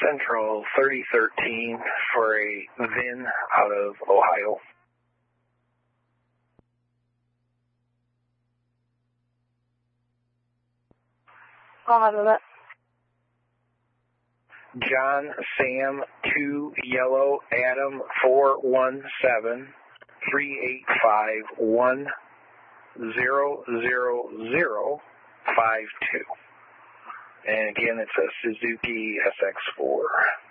Central 3013 for a VIN out of Ohio. I'll have that. John Sam 2 Yellow Adam 417 385 100052. And again, it's a Suzuki SX4.